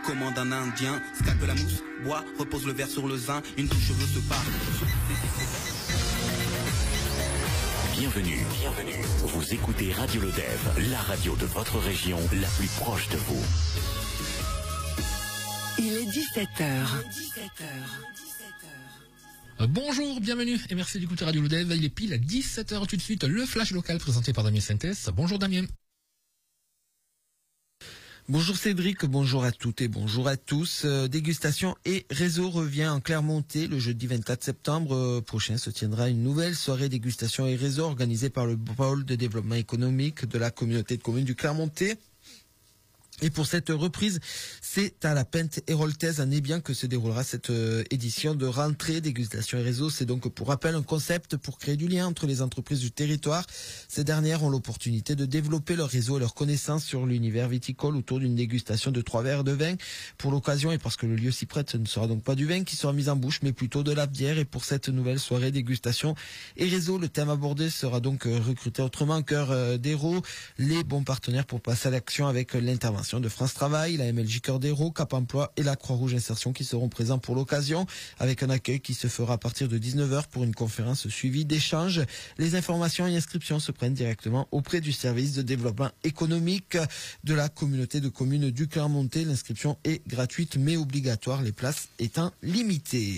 commande un indien. Scalpe la mousse, bois, repose le verre sur le zin. Une touche cheveux se part. Bienvenue. Vous écoutez Radio Lodève, la radio de votre région, la plus proche de vous. Il est 17h. Bonjour, bienvenue et merci d'écouter Radio Lodève. Il est pile à 17h tout de suite, le flash local présenté par Damien Sintès. Bonjour Damien. Bonjour Cédric, bonjour à toutes et bonjour à tous. Dégustation et réseau revient en Clermontais. Le jeudi 24 septembre prochain se tiendra une nouvelle soirée dégustation et réseau organisée par le pôle de développement économique de la communauté de communes du Clermontais. Et pour cette reprise, c'est à la Pinte héroltaise à Nébian que se déroulera cette édition de rentrée dégustation et réseau. C'est donc pour rappel un concept pour créer du lien entre les entreprises du territoire. Ces dernières ont l'opportunité de développer leur réseau et leurs connaissances sur l'univers viticole autour d'une dégustation de 3 verres de vin. Pour l'occasion et parce que le lieu s'y prête, ce ne sera donc pas du vin qui sera mis en bouche, mais plutôt de la bière. Et pour cette nouvelle soirée dégustation et réseau, le thème abordé sera donc recruter autrement Cœur d'Hérault, les bons partenaires pour passer à l'action avec l'intervention de France Travail, la MLJ Cœur d'Hérault, Cap Emploi et la Croix-Rouge Insertion qui seront présents pour l'occasion, avec un accueil qui se fera à partir de 19h pour une conférence suivie d'échanges. Les informations et inscriptions se prennent directement auprès du service de développement économique de la communauté de communes du Clermontais. L'inscription est gratuite mais obligatoire, les places étant limitées.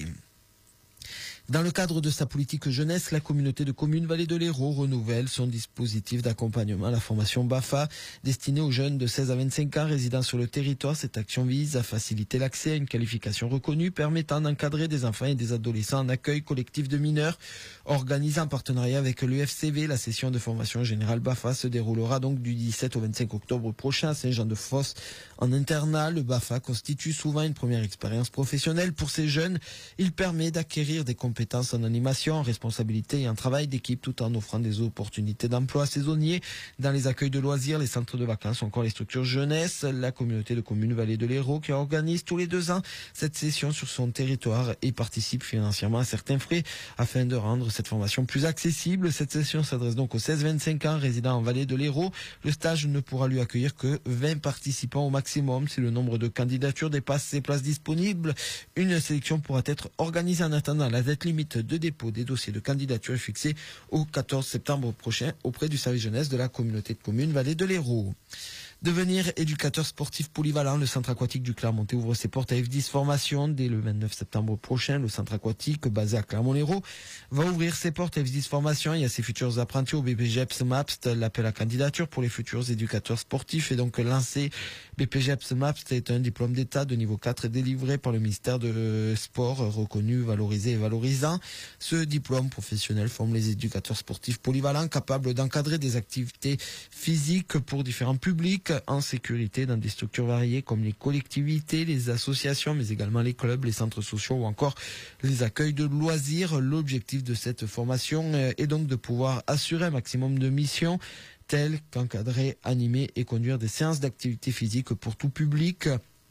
Dans le cadre de sa politique jeunesse, la communauté de communes Vallée de l'Hérault renouvelle son dispositif d'accompagnement à la formation BAFA destinée aux jeunes de 16 à 25 ans résidant sur le territoire. Cette action vise à faciliter l'accès à une qualification reconnue permettant d'encadrer des enfants et des adolescents en accueil collectif de mineurs. Organisée en partenariat avec l'UFCV, la session de formation générale BAFA se déroulera donc du 17 au 25 octobre prochain à Saint-Jean-de-Fosse en internat. Le BAFA constitue souvent une première expérience professionnelle pour ces jeunes. Il permet d'acquérir des compétences en animation, en responsabilité et en travail d'équipe tout en offrant des opportunités d'emploi saisonniers dans les accueils de loisirs, les centres de vacances ou encore les structures jeunesse. La communauté de communes Vallée de l'Hérault qui organise tous les 2 ans cette session sur son territoire et participe financièrement à certains frais afin de rendre cette formation plus accessible. Cette session s'adresse donc aux 16-25 ans résidant en Vallée de l'Hérault. Le stage ne pourra lui accueillir que 20 participants au maximum. Si le nombre de candidatures dépasse ces places disponibles, une sélection pourra être organisée. En attendant, la date limite de dépôt des dossiers de candidature est fixée au 14 septembre prochain auprès du service jeunesse de la communauté de communes Vallée de l'Hérault. Devenir éducateur sportif polyvalent, le centre aquatique du Clermontais ouvre ses portes à F10 Formation dès le 29 septembre prochain. Le centre aquatique basé à Clermont-Lérault va ouvrir ses portes à F10 Formation et à ses futurs apprentis au BPGEPS MAPST. L'appel à candidature pour les futurs éducateurs sportifs est donc lancé. BPGEPS MAPST est un diplôme d'état de niveau 4 délivré par le ministère de Sport, reconnu, valorisé et valorisant. Ce diplôme professionnel forme les éducateurs sportifs polyvalents capables d'encadrer des activités physiques pour différents publics en sécurité dans des structures variées comme les collectivités, les associations, mais également les clubs, les centres sociaux ou encore les accueils de loisirs. L'objectif de cette formation est donc de pouvoir assurer un maximum de missions telles qu'encadrer, animer et conduire des séances d'activité physique pour tout public,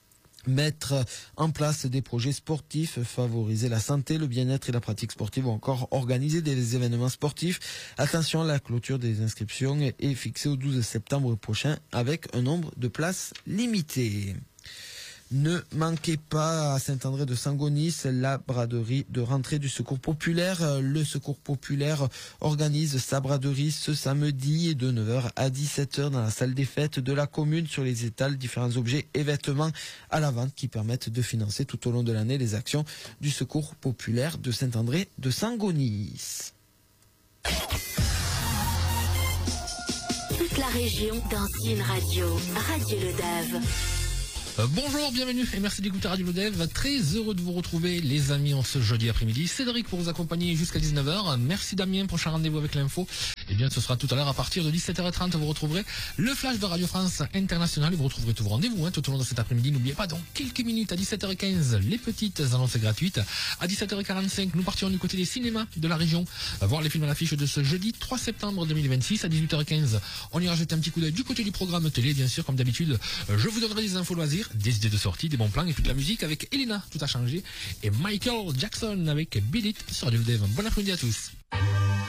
mettre en place des projets sportifs, favoriser la santé, le bien-être et la pratique sportive ou encore organiser des événements sportifs. Attention, la clôture des inscriptions est fixée au 12 septembre prochain avec un nombre de places limité. Ne manquez pas à Saint-André de Sangonis la braderie de rentrée du Secours Populaire. Le Secours Populaire organise sa braderie ce samedi de 9h à 17h dans la salle des fêtes de la commune. Sur les étals, différents objets et vêtements à la vente qui permettent de financer tout au long de l'année les actions du Secours Populaire de Saint-André de Sangonis. Toute la région dans une radio. Radio Lodève. Bonjour, bienvenue et merci d'écouter Radio Lodève. Très heureux de vous retrouver les amis en ce jeudi après-midi. Cédric pour vous accompagner jusqu'à 19h. Merci Damien, prochain rendez-vous avec l'info. Eh bien ce sera tout à l'heure à partir de 17h30. Vous retrouverez le flash de Radio France Internationale et vous retrouverez tous vos rendez-vous tout au long de cet après-midi. N'oubliez pas dans quelques minutes à 17h15 les petites annonces gratuites. À 17h45 nous partirons du côté des cinémas de la région voir les films à l'affiche de ce jeudi 3 septembre 2026. À 18h15 on ira jeter un petit coup d'œil du côté du programme télé. Bien sûr comme d'habitude je vous donnerai des infos loisirs, des idées de sortie, des bons plans et toute la musique avec Elena, tout a changé, et Michael Jackson avec Beat It sur Radio Lodève. Bon après-midi à tous.